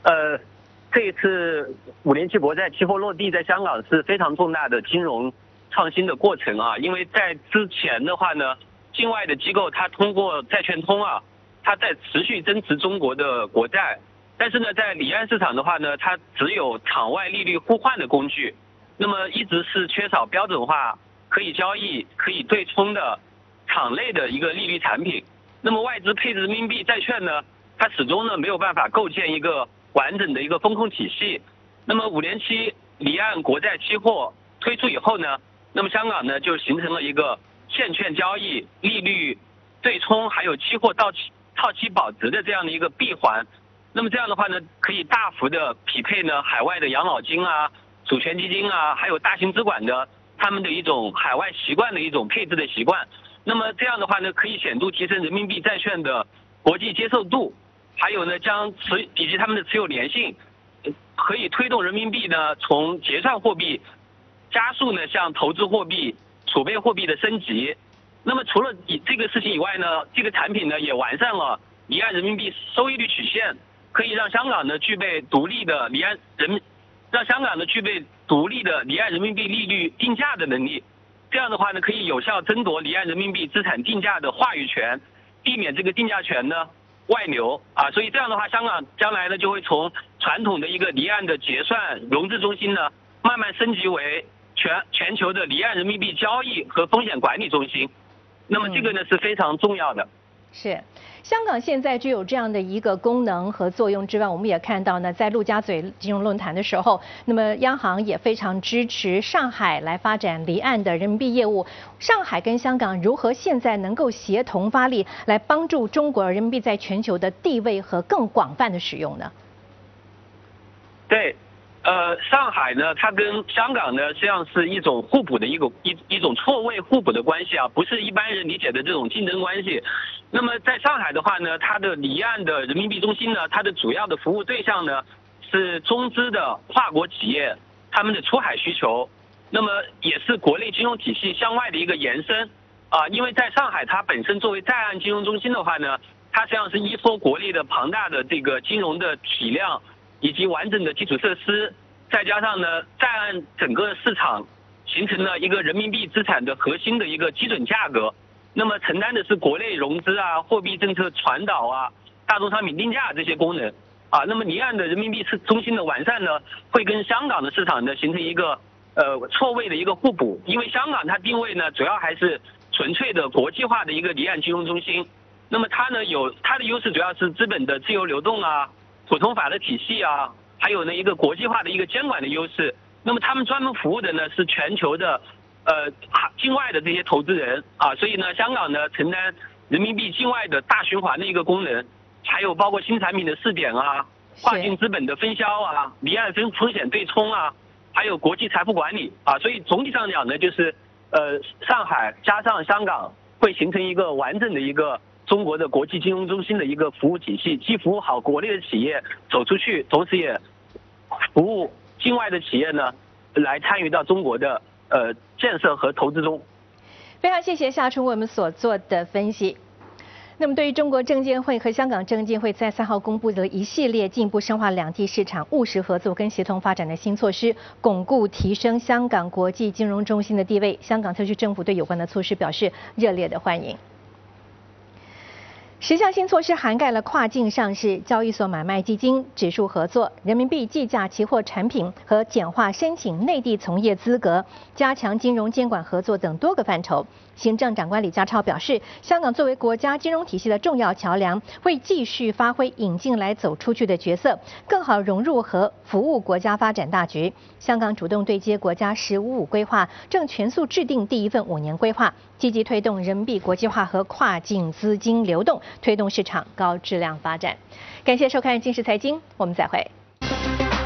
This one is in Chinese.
这一次5年期国债期货落地在香港是非常重大的金融创新的过程啊，因为在之前的话呢，境外的机构它通过债券通啊，它在持续增持中国的国债，但是呢，在离岸市场的话呢，它只有场外利率互换的工具，那么一直是缺少标准化、可以交易、可以对冲的场内的一个利率产品。那么外资配置人民币债券呢，它始终呢没有办法构建一个完整的一个风控体系。那么5年期离岸国债期货推出以后呢，那么香港呢就形成了一个现券交易、利率对冲还有期货套期保值的这样的一个闭环。那么这样的话呢，可以大幅的匹配呢海外的养老金啊、主权基金啊，还有大型资管的他们的一种海外习惯的一种配置的习惯。那么这样的话呢，可以显著提升人民币债券的国际接受度，还有呢以及他们的持有粘性，可以推动人民币呢从结算货币加速呢向投资货币、储备货币的升级。那么除了这个事情以外呢，这个产品呢也完善了离岸人民币收益率曲线，可以让香港呢具备独立的离岸人民币利率定价的能力。这样的话呢，可以有效争夺离岸人民币资产定价的话语权，避免这个定价权呢外流啊。所以这样的话，香港将来呢就会从传统的一个离岸的结算融资中心呢，慢慢升级为全球的离岸人民币交易和风险管理中心。那么这个呢是非常重要的。 是，香港现在具有这样的一个功能和作用之外，我们也看到呢，在陆家嘴金融论坛的时候，那么央行也非常支持上海来发展离岸的人民币业务。上海跟香港如何现在能够协同发力，来帮助中国人民币在全球的地位和更广泛的使用呢？ 对。上海呢，它跟香港呢，实际上是一种互补的一种错位互补的关系啊，不是一般人理解的这种竞争关系。那么在上海的话呢，它的离岸的人民币中心呢，它的主要的服务对象呢是中资的跨国企业，他们的出海需求，那么也是国内金融体系向外的一个延伸啊。因为在上海，它本身作为在岸金融中心的话呢，它实际上是依托国内的庞大的这个金融的体量，以及完整的基础设施，再加上呢，在岸整个市场形成了一个人民币资产的核心的一个基准价格，那么承担的是国内融资啊、货币政策传导啊、大宗商品定价这些功能啊。那么离岸的人民币中心的完善呢，会跟香港的市场呢形成一个错位的一个互补，因为香港它定位呢主要还是纯粹的国际化的一个离岸金融中心，那么它呢有它的优势主要是资本的自由流动啊、普通法的体系啊，还有呢一个国际化的一个监管的优势。那么他们专门服务的呢是全球的境外的这些投资人啊，所以呢香港呢承担人民币境外的大循环的一个功能，还有包括新产品的试点啊、跨境资本的分销啊、离岸风险对冲啊，还有国际财富管理啊。所以总体上讲呢，就是上海加上香港会形成一个完整的一个中国的国际金融中心的一个服务体系，既服务好国内的企业走出去，同时也服务境外的企业呢，来参与到中国的建设和投资中。 非常谢谢夏春为我们所做的分析。那么，对于中国证监会和香港证监会在3号公布的一系列进一步深化两地市场务实合作跟协同发展的新措施，巩固提升香港国际金融中心的地位，香港特区政府对有关的措施表示热烈的欢迎。10项新措施涵盖了跨境上市、交易所买卖基金、指数合作、人民币计价期货产品和简化申请内地从业资格、加强金融监管合作等多个范畴。行政长官李家超表示，香港作为国家金融体系的重要桥梁，会继续发挥引进来走出去的角色，更好融入和服务国家发展大局。香港主动对接国家“15+5”规划，正全速制定第一份5年规划，积极推动人民币国际化和跨境资金流动，推动市场高质量发展。感谢收看《今时财经》，我们再会。